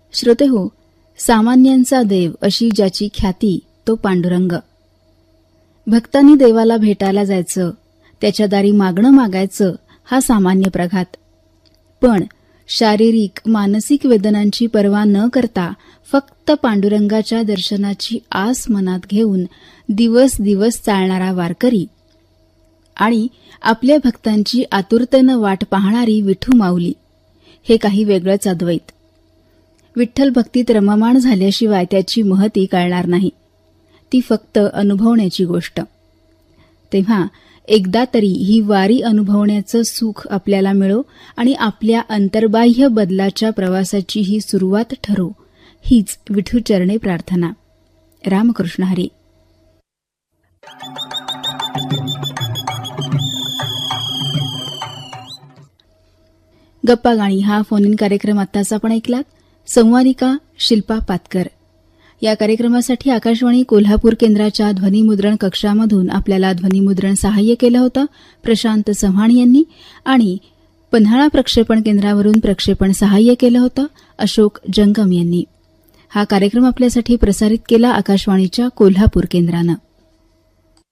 श्रोतेहो, सामान्यांचा देव अशी ज्याची ख्याती तो पांडुरंग. भक्तांनी देवाला भेटायला जायचं, त्याच्या दारी मागणं मागायचं हा सामान्य प्रघात. पण शारीरिक मानसिक वेदनांची पर्वा न करता फक्त पांडुरंगाच्या दर्शनाची आस मनात घेऊन दिवस दिवस चालणारा वारकरी आणि आपल्या भक्तांची आतुरतेनं वाट पाहणारी विठू माऊली हे काही वेगळंच अद्वैत. विठ्ठल भक्तीत रममाण झाल्याशिवाय त्याची महती कळणार नाही. ती फक्त अनुभवण्याची गोष्ट. तेव्हा एकदा तरी ही वारी अनुभवण्याचं सुख आपल्याला मिळो आणि आपल्या अंतर्बाह्य बदलाच्या प्रवासाची ही सुरुवात ठरो, हीच विठूचरणे प्रार्थना. रामकृष्ण हरी. गप्पा गाणी हा फोन इन कार्यक्रम आत्ताच आपण ऐकलात. संवादिका शिल्पा पातकर. या कार्यक्रमासाठी आकाशवाणी कोल्हापूर केंद्राच्या ध्वनिमुद्रण कक्षामधून आपल्याला ध्वनिमुद्रण सहाय्य केलं होतं प्रशांत चव्हाण यांनी आणि पन्हाळा प्रक्षेपण केंद्रावरून प्रक्षेपण सहाय्य केलं होतं अशोक जंगम यांनी. हा कार्यक्रम आपल्यासाठी प्रसारित केला आकाशवाणीच्या कोल्हापूर केंद्रानं.